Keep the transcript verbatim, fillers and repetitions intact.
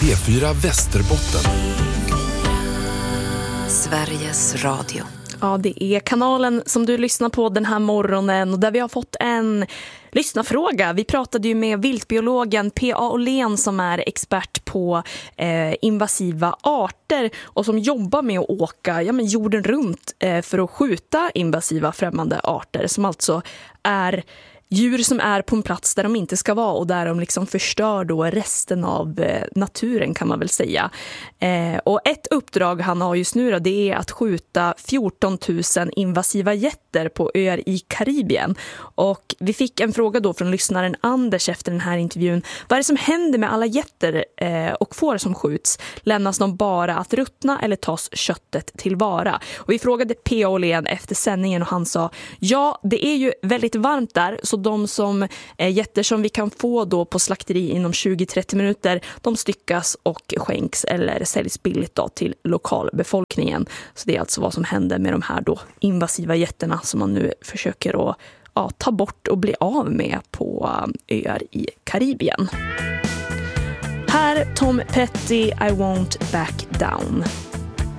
P fyra Västerbotten. Sveriges Radio. Ja, det är kanalen som du lyssnar på den här morgonen och där vi har fått en lyssnarfråga. Vi pratade ju med viltbiologen P A Åhlén som är expert på eh, invasiva arter och som jobbar med att åka ja, men jorden runt eh, för att skjuta invasiva främmande arter som alltså är djur som är på en plats där de inte ska vara och där de liksom förstör då resten av eh, naturen kan man väl säga. Eh, och ett uppdrag han har just nu då, det är att skjuta fjorton tusen invasiva getter på öar i Karibien. Och vi fick en fråga då från lyssnaren Anders efter den här intervjun. Vad är det som händer med alla getter eh, och får som skjuts? Lämnas de bara att ruttna eller tas köttet tillvara? Och vi frågade P A Åhlén efter sändningen och han sa ja, det är ju väldigt varmt där så de som eh, getter som vi kan få då på slakteri inom tjugo till trettio minuter, de styckas och skänks eller säljs billigt då till lokalbefolkningen. Så det är alltså vad som händer med de här då invasiva getterna som man nu försöker att ja, ta bort och bli av med på öar i Karibien. Här Tom Petty, I Won't Back Down.